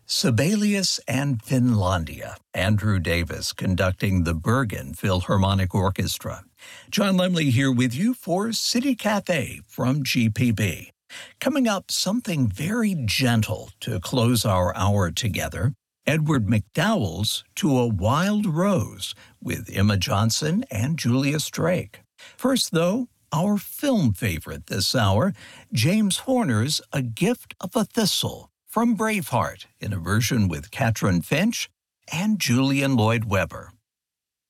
Sibelius and Finlandia. Andrew Davis conducting the Bergen Philharmonic Orchestra. John Lemley here with you for City Cafe from GPB. Coming up, something very gentle to close our hour together. Edward McDowell's To a Wild Rose with Emma Johnson and Julius Drake. First, though, our film favorite this hour, James Horner's A Gift of a Thistle from Braveheart in a version with Katrin Finch and Julian Lloyd Webber.